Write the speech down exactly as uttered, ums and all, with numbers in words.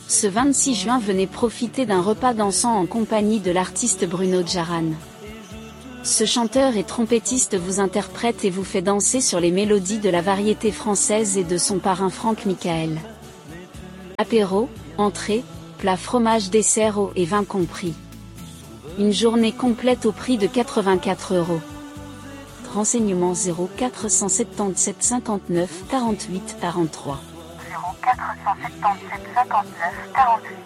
Ce vingt-six juin, venez profiter d'un repas dansant en compagnie de l'artiste Bruno Djaran. Ce chanteur et trompettiste vous interprète et vous fait danser sur les mélodies de la variété française et de son parrain Franck Michael. Apéro, entrée, plat, fromage, dessert, eau et vin compris. Une journée complète au prix de quatre-vingt-quatre euros. Renseignements zéro quatre cent soixante-dix-sept cinquante-neuf quarante-huit quarante-trois. zéro quatre cent soixante-dix-sept cinquante-neuf quarante-huit